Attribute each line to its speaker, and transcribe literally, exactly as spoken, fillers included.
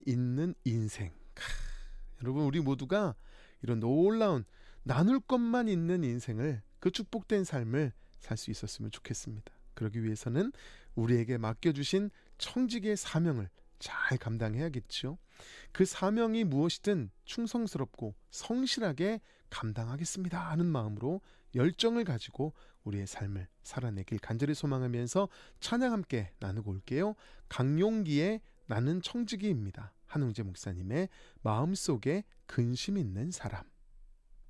Speaker 1: 있는 인생. 크, 여러분, 우리 모두가 이런 놀라운 나눌 것만 있는 인생을, 그 축복된 삶을 살 수 있었으면 좋겠습니다. 그러기 위해서는 우리에게 맡겨주신 청직의 사명을 잘 감당해야겠죠. 그 사명이 무엇이든 충성스럽고 성실하게 감당하겠습니다 하는 마음으로 열정을 가지고 우리의 삶을 살아내길 간절히 소망하면서 찬양 함께 나누고 올게요. 강용기의 나는 청지기입니다. 한웅재 목사님의 마음속에 근심 있는 사람.